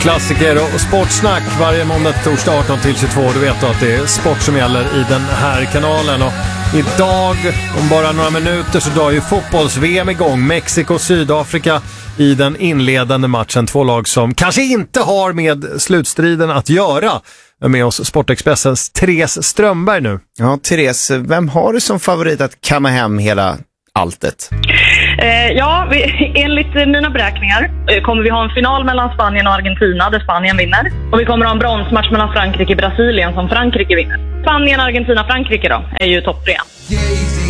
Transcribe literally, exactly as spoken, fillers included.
Klassiker och sportsnack varje måndag, torsdag arton till tjugotvå. Du vet då att det är sport som gäller i den här kanalen. Och idag, om bara några minuter, så drar ju fotbolls-V M igång. Mexiko och Sydafrika i den inledande matchen. Två lag som kanske inte har med slutstriden att göra. Med oss Sportexpressens Therese Strömberg nu. Ja, Therese, vem har du som favorit att kamma hem hela alltet? Eh, ja, vi, enligt mina beräkningar eh, kommer vi ha en final mellan Spanien och Argentina där Spanien vinner. Och vi kommer ha en bronsmatch mellan Frankrike och Brasilien som Frankrike vinner. Spanien, Argentina, Frankrike då är ju topp tre.